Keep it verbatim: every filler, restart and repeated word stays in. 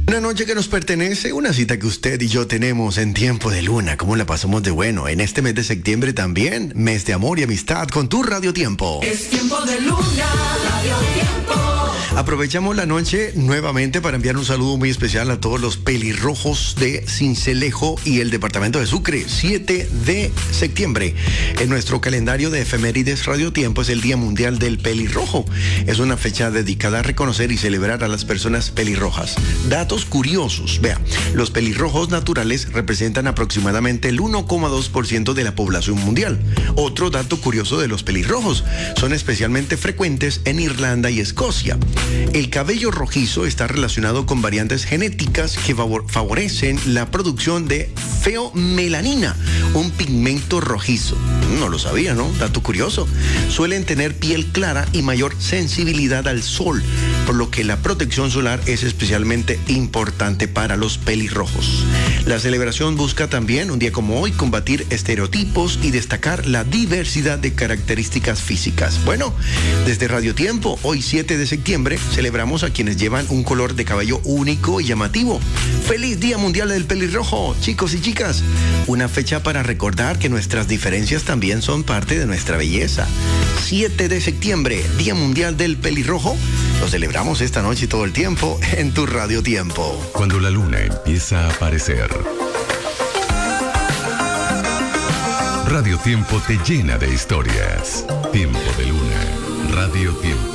Una noche que nos pertenece, una cita que usted y yo tenemos en tiempo de luna. ¿Cómo la pasamos de bueno? En este mes de septiembre también, mes de amor y amistad con tu Radio Tiempo. Es tiempo de luna, Radio Tiempo. Aprovechamos la noche nuevamente para enviar un saludo muy especial a todos los pelirrojos de Sincelejo y el departamento de Sucre. siete de septiembre. En nuestro calendario de efemérides Radio Tiempo es el Día Mundial del Pelirrojo. Es una fecha dedicada a reconocer y celebrar a las personas pelirrojas. Datos curiosos. Vea, los pelirrojos naturales representan aproximadamente el uno coma dos por ciento de la población mundial. Otro dato curioso de los pelirrojos, son especialmente frecuentes en Irlanda y Escocia. El cabello rojizo está relacionado con variantes genéticas que favorecen la producción de feomelanina, un pigmento rojizo. No lo sabía, ¿no? Dato curioso. Suelen tener piel clara y mayor sensibilidad al sol, por lo que la protección solar es especialmente importante para los pelirrojos. La celebración busca también, un día como hoy, combatir estereotipos y destacar la diversidad de características físicas. Bueno, desde Radio Tiempo, hoy siete de septiembre, celebramos a quienes llevan un color de cabello único y llamativo. ¡Feliz Día Mundial del Pelirrojo, chicos y chicas! Una fecha para recordar que nuestras diferencias también son parte de nuestra belleza. siete de septiembre, Día Mundial del Pelirrojo. Lo celebramos esta noche y todo el tiempo en tu Radio Tiempo. Cuando la luna empieza a aparecer, Radio Tiempo te llena de historias. Tiempo de luna. Radio Tiempo.